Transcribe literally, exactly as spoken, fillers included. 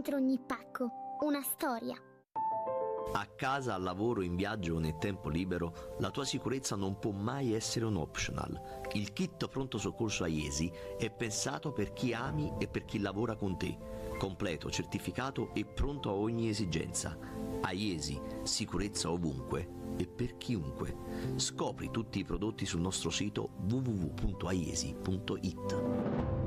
dentro ogni pacco una storia. A casa, al lavoro, in viaggio o nel tempo libero, la tua sicurezza non può mai essere un optional. Il kit pronto soccorso Aiesi è pensato per chi ami e per chi lavora con te. Completo, certificato e pronto a ogni esigenza. Aiesi, sicurezza ovunque e per chiunque. Scopri tutti i prodotti sul nostro sito w w w punto aiesi punto it.